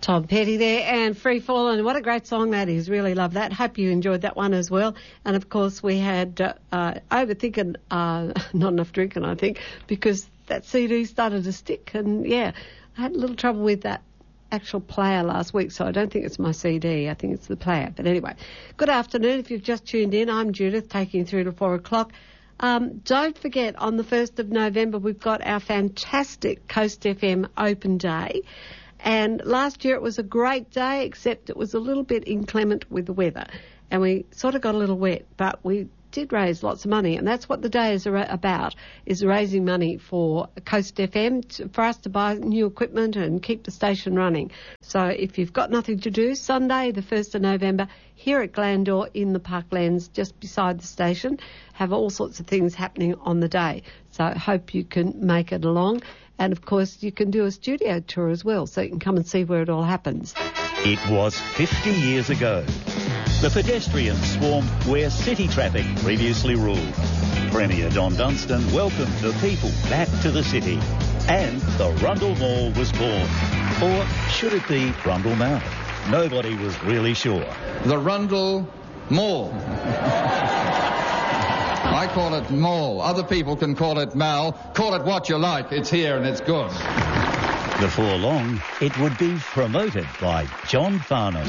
Tom Petty there and Free Fall, and what a great song that is. Really love that. Hope you enjoyed that one as well. And of course we had Overthinking, not enough drinking, I think, because that CD started to stick, and yeah, I had a little trouble with that actual player last week, so I don't think it's my CD, I think it's the player. But anyway, good afternoon. If you've just tuned in, I'm Judith, taking you through to 4 o'clock. Don't forget, on the 1st of November, we've got our fantastic Coast FM Open Day. And last year it was a great day, except it was a little bit inclement with the weather. And we sort of got a little wet, but we did raise lots of money. And that's what the day is about, is raising money for Coast FM, for us to buy new equipment and keep the station running. So if you've got nothing to do, Sunday, the 1st of November, here at Glandore in the Parklands, just beside the station, have all sorts of things happening on the day. So I hope you can make it along. And, of course, you can do a studio tour as well, so you can come and see where it all happens. It was 50 years ago. The pedestrians swarmed where city traffic previously ruled. Premier Don Dunstan welcomed the people back to the city. And the Rundle Mall was born. Or should it be Rundle Mall? Nobody was really sure. The Rundle Mall. I call it Mall. Other people can call it Mal. Call it what you like. It's here and it's good. Before long, it would be promoted by John Farnham.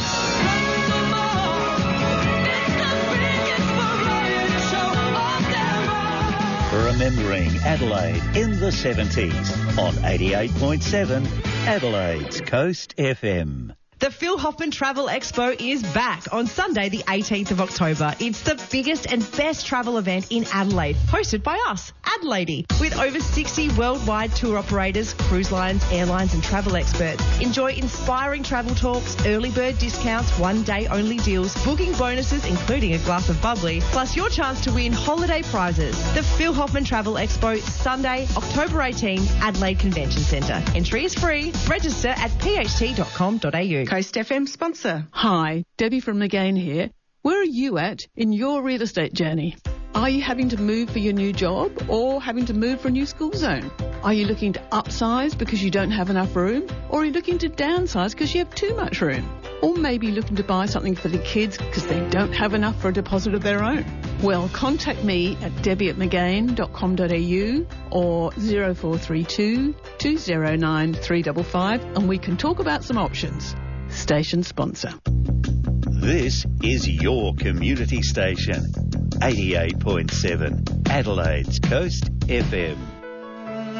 Remembering Adelaide in the 70s on 88.7 Adelaide's Coast FM. The Phil Hoffmann Travel Expo is back on Sunday, the 18th of October. It's the biggest and best travel event in Adelaide, hosted by us, Adelaide, with over 60 worldwide tour operators, cruise lines, airlines and travel experts. Enjoy inspiring travel talks, early bird discounts, one-day-only deals, booking bonuses, including a glass of bubbly, plus your chance to win holiday prizes. The Phil Hoffmann Travel Expo, Sunday, October 18, Adelaide Convention Centre. Entry is free. Register at pht.com.au. Coast FM sponsor. Hi, Debbie from McGain here. Where are you at in your real estate journey? Are you having to move for your new job or having to move for a new school zone? Are you looking to upsize because you don't have enough room? Or are you looking to downsize because you have too much room? Or maybe looking to buy something for the kids because they don't have enough for a deposit of their own? Well, contact me at debbie@mcgain.com.au or 0432 209 355 and we can talk about some options. Station sponsor. This is your community station, 88.7 Adelaide's Coast FM.